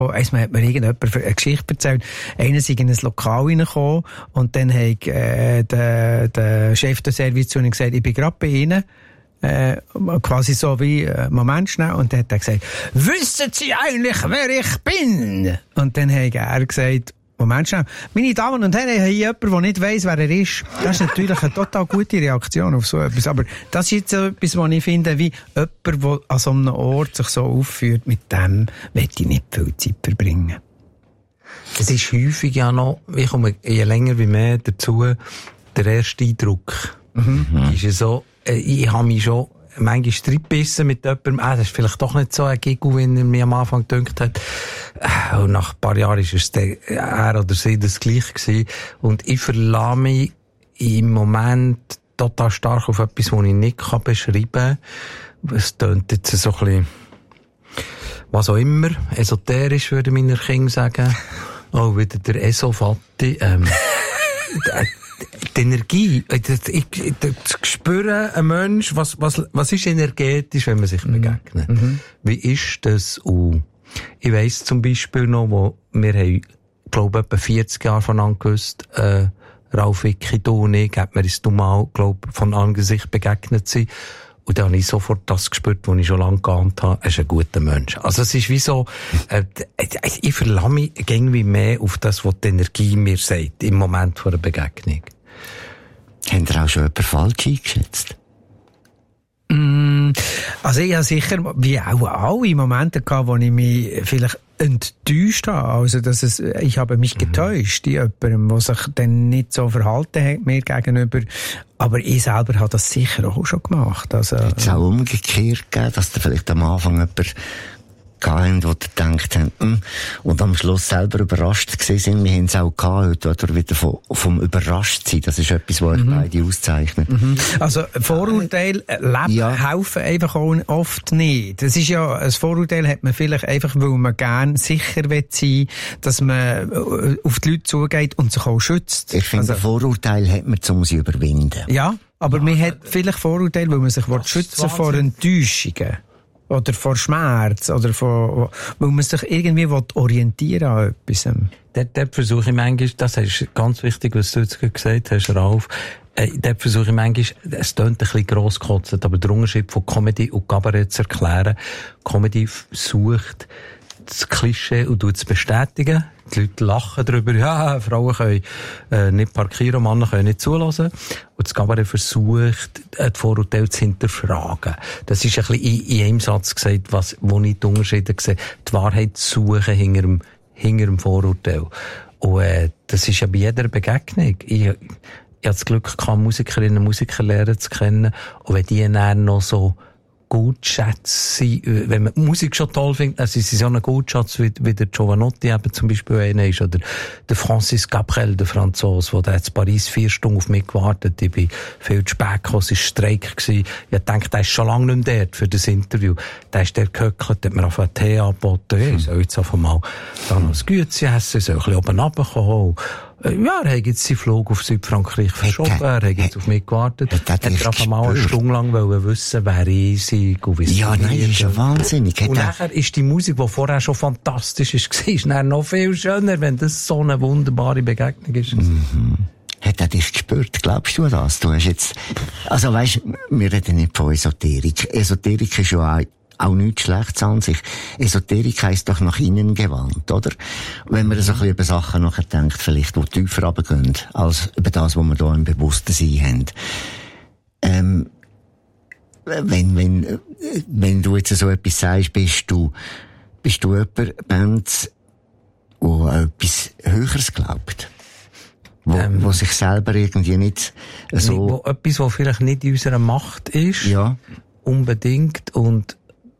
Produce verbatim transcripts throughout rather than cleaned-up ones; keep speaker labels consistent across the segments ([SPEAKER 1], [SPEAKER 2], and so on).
[SPEAKER 1] Einmal hat mir irgendjemand eine Geschichte erzählt. Einer sei in ein Lokal reingekommen und dann hat äh, der, der Chef der Service zu ihm gesagt, ich bin gerade bei Ihnen. Äh, quasi so wie, äh, Moment schnell. Und dann hat er gesagt, wissen Sie eigentlich, wer ich bin? Und dann hat er gesagt, Moment schnell, meine Damen und Herren, ich habe hier jemanden, der nicht weiss, wer er ist. Das ist natürlich eine total gute Reaktion auf so etwas. Aber das ist jetzt so etwas, was ich finde, wie jemand, der an so einem Ort sich so aufführt, mit dem möchte ich nicht viel Zeit verbringen.
[SPEAKER 2] Es ist häufig ja noch, ich komme je länger wie mehr dazu, der erste Eindruck. Mhm. Ist ja so, ich habe mich schon manchmal reingebissen mit jemandem, ah, das ist vielleicht doch nicht so ein Giggle, wie er mir am Anfang gedacht hat. Und nach ein paar Jahren ist es der, er oder sie das Gleiche gewesen. Und ich verlasse mich im Moment total stark auf etwas, was ich nicht kann beschreiben kann. Es tönt jetzt so ein bisschen, was auch immer, esoterisch, würde meine Kinder sagen. Oh, wieder der Esofatti. Ähm, die Energie, das, ich, das spüren, ein Mensch, was, was, was ist energetisch, wenn man sich mhm. begegnet? Mhm. Wie ist das? Und ich weiss zum Beispiel noch, wo wir haben, glaube ich, etwa vierzig Jahre voneinander gewusst, äh, Ralf, Vicky, du und ich, hat mir das mal, glaube ich, von Angesicht begegnet sein. Und dann habe ich sofort das gespürt, was ich schon lange geahnt habe. Er ist ein guter Mensch. Also es ist wie so, äh, ich verlasse mich irgendwie mehr auf das, was die Energie mir sagt, im Moment vor der Begegnung.
[SPEAKER 3] Haben Sie auch schon jemanden falsch eingeschätzt?
[SPEAKER 1] Mm, also ich habe sicher, wie auch alle Momente gehabt, wo ich mich vielleicht enttäuscht habe. Also, dass es, ich habe mich getäuscht in jemandem, der sich dann nicht so verhalten hat mir gegenüber. Aber ich selber habe das sicher auch schon gemacht. Also,
[SPEAKER 3] hat es auch umgekehrt gegeben, dass da vielleicht am Anfang jemand gehabt, wo die gedacht haben, mm, und am Schluss selber überrascht gewesen sind. Wir haben es auch gehabt, oder wieder vom, vom Überraschtsein. Das ist etwas, was euch mhm. beide auszeichnet.
[SPEAKER 1] Mhm. Also, Vorurteile leben, ja. helfen einfach auch oft nicht. Das ist ja, ein Vorurteil hat man vielleicht einfach, weil man gerne sicher will sein, dass man auf die Leute zugeht und sich auch schützt.
[SPEAKER 3] Ich finde, also, Vorurteile hat man, um sie überwinden.
[SPEAKER 1] Ja, aber ja, man hat vielleicht Vorurteile, weil man sich schützen vor Enttäuschungen. Oder vor Schmerz, oder vor, weil man sich irgendwie orientieren an etwas.
[SPEAKER 2] Dort, dort versuche ich manchmal, das ist ganz wichtig, was du jetzt gesagt hast, Ralf, äh, dort versuche ich manchmal, es tönt ein bisschen grosskotzend, aber der Unterschied von Comedy und Kabarett zu erklären. Comedy sucht das Klischee und tut es bestätigen. Die Leute lachen darüber, ja, Frauen können äh, nicht parkieren, Männer können nicht zulassen. Und das Kabarett versucht, die Vorurteile zu hinterfragen. Das ist ein bisschen in, in einem Satz gesagt, was, wo ich die Unterschiede sehe. Die Wahrheit zu suchen hinter dem, hinter dem Vorurteil. Und äh, das ist ja bei jeder Begegnung. Ich, ich habe das Glück gehabt, Musikerinnen und Musiker lernen zu kennen. Und wenn die dann noch so gut schätzen, wenn man Musik schon toll findet, dann sind sie so ein Gutschatz wie, wie der Giovanotti eben zum Beispiel einer ist, oder der Francis Cabrel, der Franzose, der hat in Paris vier Stunden auf mich gewartet, ich bin viel zu spät gekommen, es war Streik gewesen, ich dachte, der ist schon lange nicht mehr dort für das Interview, der ist der gehöckelt, hat mir auf einen Tee angeboten, hey, ich soll jetzt einfach mal da noch ein Gützi essen, soll ein bisschen oben runterkommen. Ja, er hat jetzt seinen Flug auf Südfrankreich verschoben, er hat jetzt auf mich gewartet. Er hat einfach mal eine Stunde lang wissen, wer ich sei und wie es
[SPEAKER 3] Ja, nein, das ist ja wahnsinnig.
[SPEAKER 2] Und nachher ist die Musik, die vorher schon fantastisch war, ist dann noch viel schöner, wenn das so eine wunderbare Begegnung ist.
[SPEAKER 3] Mhm. Hat er dich gespürt? Glaubst du das? Du hast jetzt, also weisst, wir reden nicht von Esoterik. Esoterik ist ja auch auch nichts Schlechtes an sich. Esoterik heisst doch nach innen gewandt, oder? Wenn man so ein bisschen über Sachen nachher denkt, vielleicht, die tiefer runtergehen, als über das, was wir hier im Bewusstsein haben. Ähm, wenn, wenn, wenn du jetzt so etwas sagst, bist du, bist du jemand, Band, der etwas Höheres glaubt? Wo, ähm, wo sich selber irgendwie nicht so...
[SPEAKER 2] Wo, etwas, was vielleicht nicht in unserer Macht ist.
[SPEAKER 3] Ja.
[SPEAKER 2] Unbedingt. Und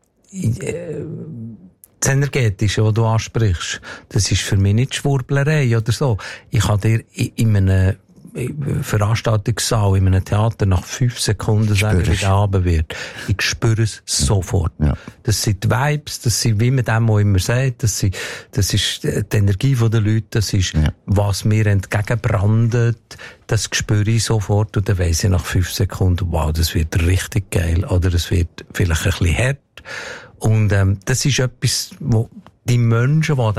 [SPEAKER 2] das Energetische, was du ansprichst, das ist für mich nicht Schwurblerei oder so. Ich kann dir in einem Veranstaltungssaal, in einem Theater nach fünf Sekunden sagen, wie der Abend wird. Ich spüre es sofort. Ja. Das sind die Vibes, das sind, wie man dem auch immer sagt, das, sind, das ist die Energie der Leute, das ist, ja. was mir entgegenbrandet, das spüre ich sofort und dann weiss ich nach fünf Sekunden, wow, das wird richtig geil oder es wird vielleicht ein bisschen hart. Und ähm, das ist etwas, wo die Menschen, die